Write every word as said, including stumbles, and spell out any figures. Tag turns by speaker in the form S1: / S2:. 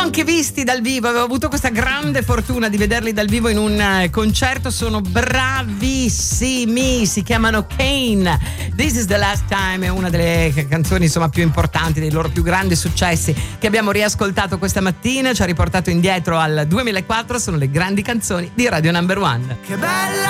S1: anche visti dal vivo, avevo avuto questa grande fortuna di vederli dal vivo in un concerto, sono bravissimi, si chiamano Kane. This is the Last Time è una delle canzoni insomma più importanti, dei loro più grandi successi che abbiamo riascoltato questa mattina, ci ha riportato indietro al duemilaquattro, sono le grandi canzoni di Radio Number One.
S2: Che bella